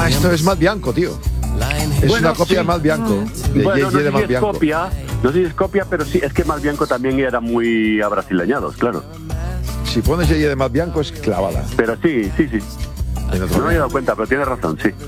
Ah, esto es Mal Bianco, tío. Es Bueno, una copia sí. de Mal Bianco. De Bueno, J.J. de Mal no Bianco. sé si es copia, pero sí, es que Malbianco también era muy abrasileñados, claro. Si pones J.J. de Mal Bianco es clavada. Pero sí. En otro No me he dado cuenta, pero tienes razón, sí.